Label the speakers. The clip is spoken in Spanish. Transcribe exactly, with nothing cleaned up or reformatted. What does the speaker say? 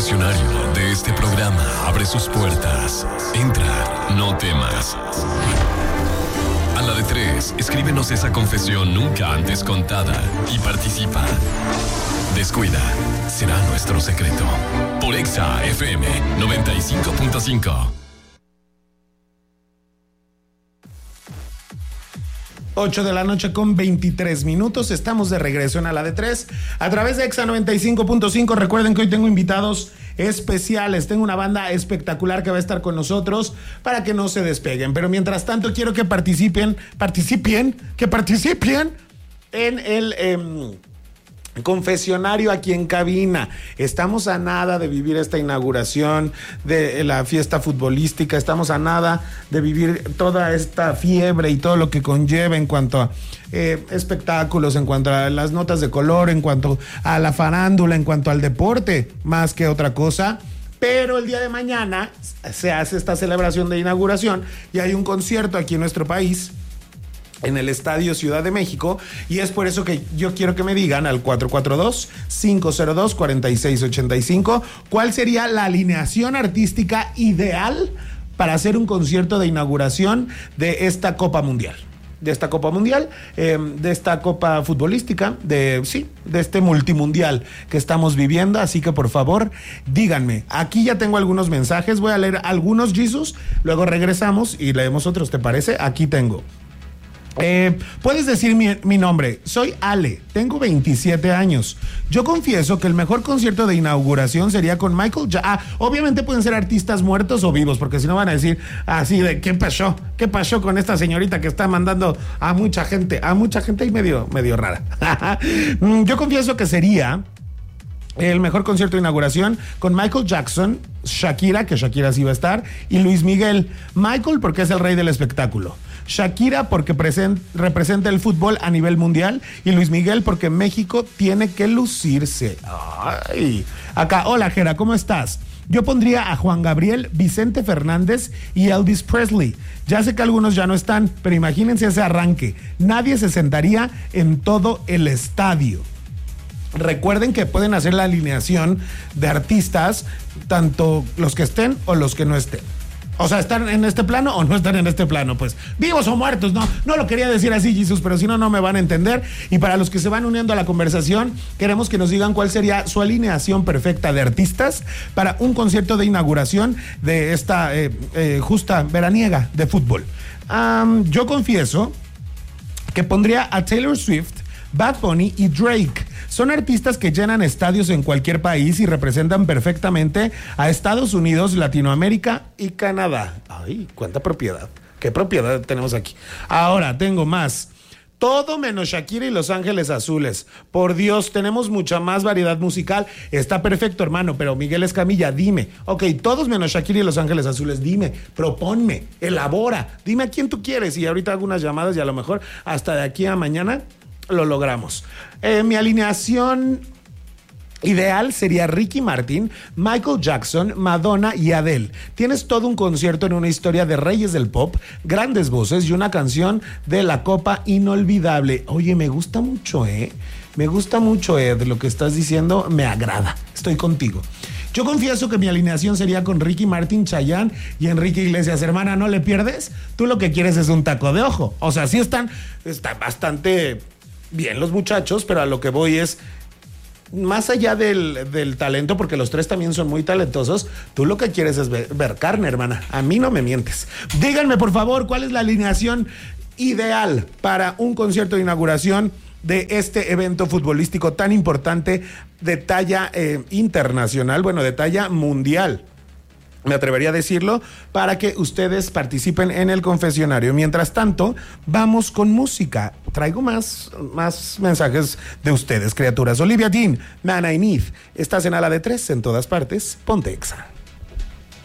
Speaker 1: confesionario de este programa abre sus puertas. Entra, no temas. A la de tres, escríbenos esa confesión nunca antes contada y participa. Descuida, será nuestro secreto. Por Exa F M noventa y cinco punto cinco.
Speaker 2: ocho de la noche con veintitrés minutos. Estamos de regreso en A la de tres a través de Exa noventa y cinco punto cinco. Recuerden que hoy tengo invitados especiales. Tengo una banda espectacular que va a estar con nosotros para que no se despeguen. Pero mientras tanto quiero que participen, participen, que participen en el eh, confesionario aquí en cabina. Estamos a nada de vivir esta inauguración de la fiesta futbolística. Estamos a nada de vivir toda esta fiebre y todo lo que conlleva en cuanto a eh, espectáculos, en cuanto a las notas de color, en cuanto a la farándula, en cuanto al deporte, más que otra cosa. Pero el día de mañana se hace esta celebración de inauguración y hay un concierto aquí en nuestro país, en el Estadio Ciudad de México, y es por eso que yo quiero que me digan al cuatro cuatro dos, cinco cero dos, cuatro seis ocho cinco cuál sería la alineación artística ideal para hacer un concierto de inauguración de esta Copa Mundial. De esta Copa Mundial, eh, de esta Copa Futbolística, de sí, de este multimundial que estamos viviendo. Así que por favor, díganme. Aquí ya tengo algunos mensajes, voy a leer algunos, Jesus, luego regresamos y leemos otros, ¿te parece? Aquí tengo. Eh, puedes decir mi, mi nombre. Soy Ale, tengo veintisiete años. Yo confieso que el mejor concierto de inauguración sería con Michael Jackson. Ah, obviamente pueden ser artistas muertos o vivos, porque si no van a decir así de ¿qué pasó? ¿Qué pasó con esta señorita que está mandando a mucha gente? A mucha gente y medio, medio rara. Yo confieso que sería el mejor concierto de inauguración con Michael Jackson, Shakira, que Shakira sí va a estar, y Luis Miguel. Michael porque es el rey del espectáculo, Shakira porque present, representa el fútbol a nivel mundial, y Luis Miguel porque México tiene que lucirse. Ay. Acá, hola Jera, ¿cómo estás? Yo pondría a Juan Gabriel, Vicente Fernández y Elvis Presley. Ya sé que algunos ya no están, pero imagínense ese arranque. Nadie se sentaría en todo el estadio. Recuerden que pueden hacer la alineación de artistas, tanto los que estén o los que no estén. O sea, ¿están en este plano o no están en este plano? Pues, vivos o muertos, no, no lo quería decir así, Jesús, pero si no, no me van a entender. Y para los que se van uniendo a la conversación, queremos que nos digan cuál sería su alineación perfecta de artistas para un concierto de inauguración de esta eh, eh, justa veraniega de fútbol. Um, yo confieso que pondría a Taylor Swift, Bad Bunny y Drake. Son artistas que llenan estadios en cualquier país y representan perfectamente a Estados Unidos, Latinoamérica y Canadá. Ay, cuánta propiedad. ¿Qué propiedad tenemos aquí? Ahora tengo más. Todo menos Shakira y Los Ángeles Azules. Por Dios, tenemos mucha más variedad musical. Está perfecto, hermano, pero Miguel Escamilla, dime. Ok, todos menos Shakira y Los Ángeles Azules. Dime, proponme, elabora. Dime a quién tú quieres y ahorita hago unas llamadas y a lo mejor hasta de aquí a mañana lo logramos. Eh, mi alineación ideal sería Ricky Martin, Michael Jackson, Madonna y Adele. Tienes todo un concierto en una historia de reyes del pop, grandes voces y una canción de la Copa inolvidable. Oye, me gusta mucho, ¿eh? Me gusta mucho, Ed, lo que estás diciendo, me agrada. Estoy contigo. Yo confieso que mi alineación sería con Ricky Martin, Chayanne y Enrique Iglesias. Hermana, ¿no le pierdes? Tú lo que quieres es un taco de ojo. O sea, sí están, están bastante bien los muchachos, pero a lo que voy es, más allá del, del talento, porque los tres también son muy talentosos, tú lo que quieres es ver, ver carne, hermana. A mí no me mientes. Díganme, por favor, ¿cuál es la alineación ideal para un concierto de inauguración de este evento futbolístico tan importante de talla eh, internacional, bueno, de talla mundial? Me atrevería a decirlo, para que ustedes participen en el confesionario. Mientras tanto, vamos con música. Traigo más, más mensajes de ustedes, criaturas. Olivia Dean, Man I Need. Estás en A la de tres en todas partes. Ponte Exa.